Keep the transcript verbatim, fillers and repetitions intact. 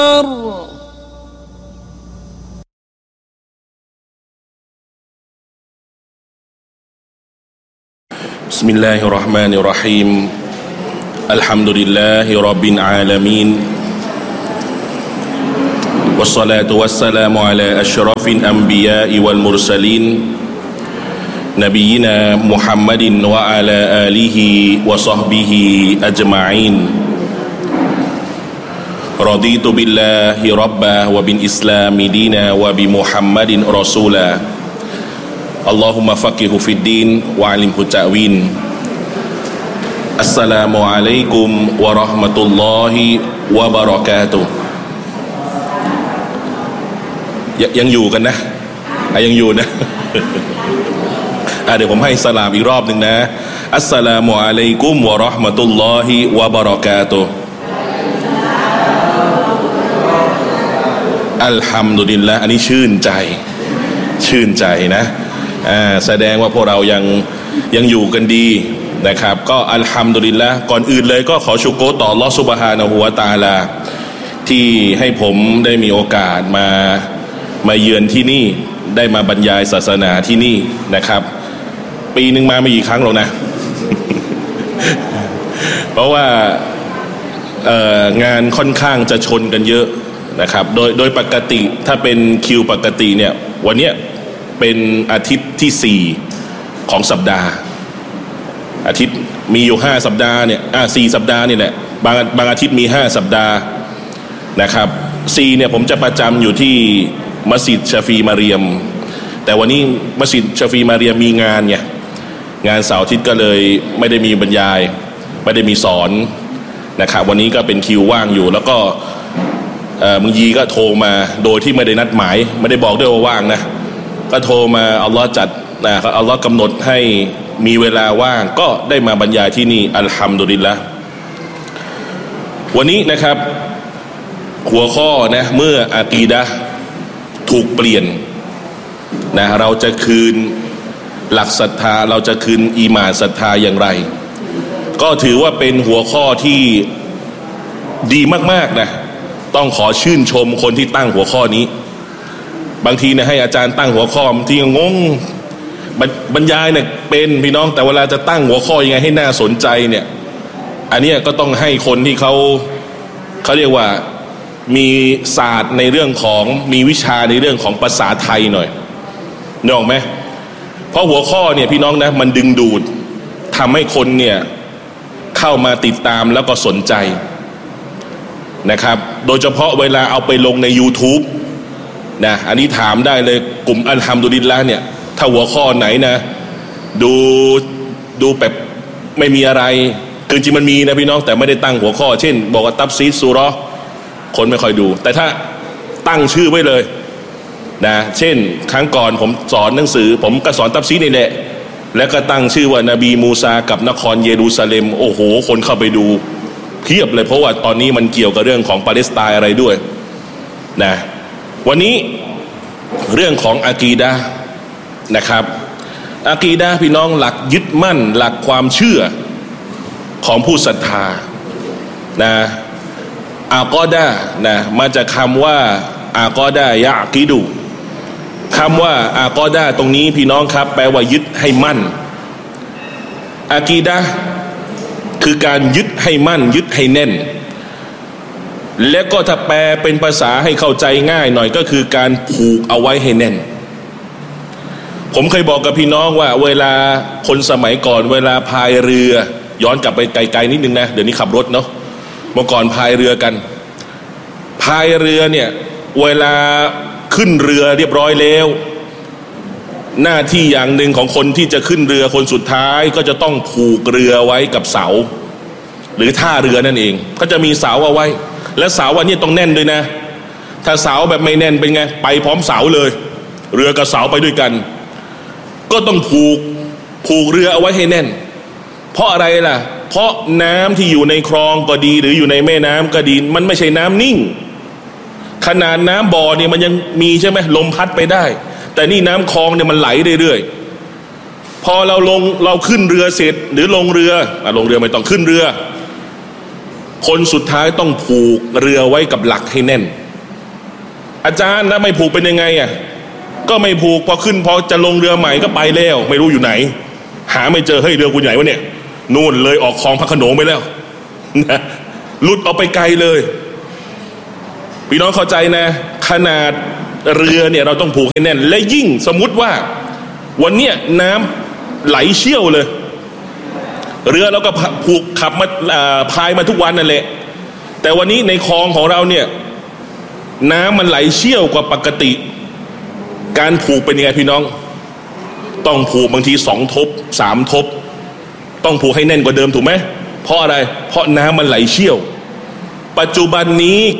بسم الله الرحمن الرحيم الحمد لله رب العالمين والصلاة والسلام على أشرف الأنبياء والمرسلين نبينا محمد وعلى آله وصحبه أجمعين رضيت بالله ربا وبالإسلام دينا وبمحمد رسولا اللهم فقهه في الدين وعلمه التأويل السلام عليكم ورحمة الله وبركاته ยังอยู่กันนะยังอยู่นะเดี๋ยวผมให้สลามอีกรอบหนึ่งนะอัสสลามุอะลัยกุมวะเราะห์มะตุลลอฮิวะบะเราะกาตุฮ์อัลฮัมดุลิลลาห์อันนี้ชื่นใจชื่นใจนะอ่าแสดงว่าพวกเรายังยังอยู่กันดีนะครับก็อัลฮัมดุลิลละห์ก่อนอื่นเลยก็ขอชุกรต่ออัลเลาะห์ซุบฮานะฮูวะตะอาลาที่ให้ผมได้มีโอกาสมามาเยือนที่นี่ได้มาบรรยายศาสนาที่นี่นะครับปีหนึ่งมาไม่กี่ครั้งหรอกนะ เพราะว่าเอ่องานค่อนข้างจะชนกันเยอะนะครับโดยโดยปกติถ้าเป็นคิวปกติเนี่ยวันเนี้ยเป็นอาทิตย์ที่สี่ของสัปดาห์อาทิตย์มีอยู่ห้าสัปดาห์เนี่ยอ่าสี่สัปดาห์นี่แหละบางบางอาทิตย์มีห้าสัปดาห์นะครับสี่เนี่ยผมจะประจำอยู่ที่มัสยิดชาฟีมาเรียมแต่วันนี้มัสยิดชาฟีมาเรียมมีงานไงงานเสาร์อาทิตย์ก็เลยไม่ได้มีบรรยายไม่ได้มีสอนนะครับวันนี้ก็เป็นคิวว่างอยู่แล้วก็เอ่อมึงยีก็โทรมาโดยที่ไม่ได้นัดหมายไม่ได้บอกด้วยว่าว่างนะก็โทรมาอัลลอฮ์จัดนะอัลลอฮ์กำหนดให้มีเวลาว่างก็ได้มาบรรยายที่นี่อัลฮัมดุลิลละห์วันนี้นะครับหัวข้อนะเมื่ออากีดะห์ถูกเปลี่ยนนะเราจะคืนหลักศรัทธาเราจะคืนอีหม่านศรัทธาอย่างไรก็ถือว่าเป็นหัวข้อที่ดีมากๆนะต้องขอชื่นชมคนที่ตั้งหัวข้อนี้บางทีเนี่ยให้อาจารย์ตั้งหัวข้อบางทีงงบรรยายเนี่ยเป็นพี่น้องแต่เวลาจะตั้งหัวข้อยังไงให้น่าสนใจเนี่ยอันนี้ก็ต้องให้คนที่เขาเขาเรียกว่ามีศาสตร์ในเรื่องของมีวิชาในเรื่องของภาษาไทยหน่อยนึกออกไหมเพราะหัวข้อเนี่ยพี่น้องนะมันดึงดูดทำให้คนเนี่ยเข้ามาติดตามแล้วก็สนใจนะครับโดยเฉพาะเวลาเอาไปลงใน YouTube นะอันนี้ถามได้เลยกลุ่มอัลฮัมดุลิลละห์เนี่ยถ้าหัวข้อไหนนะดูดูแบบไม่มีอะไรคือจริงมันมีนะพี่น้องแต่ไม่ได้ตั้งหัวข้อเช่นบอกว่าตัฟซีรซูเราะห์คนไม่ค่อยดูแต่ถ้าตั้งชื่อไว้เลยนะเช่นครั้งก่อนผมสอนหนังสือผมก็สอนตัฟซีรนี่แหละแล้วก็ตั้งชื่อว่านบีมูซากับนครเยรูซาเล็มโอ้โหคนเข้าไปดูเพียบเลยเพราะว่าตอนนี้มันเกี่ยวกับเรื่องของปาเลสไตน์อะไรด้วยนะวันนี้เรื่องของอากีดะห์นะครับอากีดะห์พี่น้องหลักยึดมั่นหลักความเชื่อของผู้ศรัทธานะอากอดะห์นะมาจากคำว่าอากอดะห์ยะกีดูคำว่าอากอดะห์ตรงนี้พี่น้องครับแปลว่ายึดให้มั่นอากีดะห์คือการยึดให้มั่นยึดให้แน่นและก็ถ้าแปลเป็นภาษาให้เข้าใจง่ายหน่อยก็คือการผูกเอาไว้ให้แน่นผมเคยบอกกับพี่น้องว่าเวลาคนสมัยก่อนเวลาพายเรือย้อนกลับไปไกลๆนิดนึงนะเดี๋ยวนี้ขับรถเนาะเมื่อก่อนพายเรือกันพายเรือเนี่ยเวลาขึ้นเรือเรียบร้อยแล้วหน้าที่อย่างหนึ่งของคนที่จะขึ้นเรือคนสุดท้ายก็จะต้องผูกเรือไว้กับเสาหรือท่าเรือนั่นเองก็จะมีเสาเอาไว้และเสาอันนี้ต้องแน่นด้วยนะถ้าเสาแบบไม่แน่นเป็นไงไปพร้อมเสาเลยเรือกับเสาไปด้วยกันก็ต้องผูกผูกเรือเอาไว้ให้แน่นเพราะอะไรล่ะเพราะน้ำที่อยู่ในคลองก็ดีหรืออยู่ในแม่น้ำก็ดีมันไม่ใช่น้ำนิ่งขนาดน้ำบ่อเนี่ยมันยังมีใช่ไหมลมพัดไปได้แต่นี่น้ำคลองเนี่ยมันไหลเรื่อยๆพอเราลงเราขึ้นเรือเสร็จหรือลงเรืออ่ะลงเรือไม่ต้องขึ้นเรือคนสุดท้ายต้องผูกเรือไว้กับหลักให้แน่นอาจารย์แล้วไม่ผูกเป็นยังไงอ่ะก็ไม่ผูกพอขึ้นพอจะลงเรือใหม่ก็ไปแล้วไม่รู้อยู่ไหนหาไม่เจอเฮ้ยเรือกูอยู่ไหนวะเนี่ยนู่นเลยออกคลองพระโขนงไปแล้วนะหลุดออกไปไกลเลยพี่น้องเข้าใจนะขนาดเรือเนี่ยเราต้องผูกให้แน่นและยิ่งสมมุติว่าวันเนี้ยน้ำไหลเชี่ยวเลยเรือเราก็ผูกขับมาพายมาทุกวันนั่นแหละแต่วันนี้ในคลองของเราเนี่ยน้ำมันไหลเชี่ยวกว่าปกติการผูกเป็นยังไงพี่น้องต้องผูกบางทีสองทบสามทบต้องผูกให้แน่นกว่าเดิมถูกไหมเพราะอะไรเพราะน้ำมันไหลเชี่ยวปัจจุบันนี้